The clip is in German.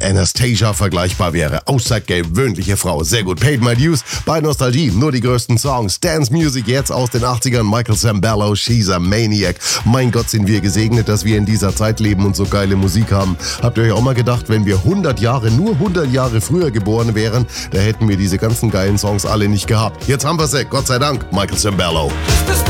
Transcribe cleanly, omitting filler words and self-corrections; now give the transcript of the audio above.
Anastasia vergleichbar wäre. Außergewöhnliche Frau. Sehr gut. Paid My Dues. Bei Nostalgie nur die größten Songs. Dance Music jetzt aus den 80ern. Michael Sambello, She's a Maniac. Mein Gott, sind wir gesegnet, dass wir in dieser Zeit leben und so geile Musik haben. Habt ihr euch auch mal gedacht, wenn wir 100 Jahre früher geboren wären, da hätten wir diese ganzen geilen Songs alle nicht gehabt. Jetzt haben wir sie, Gott sei Dank, Michael Sambello.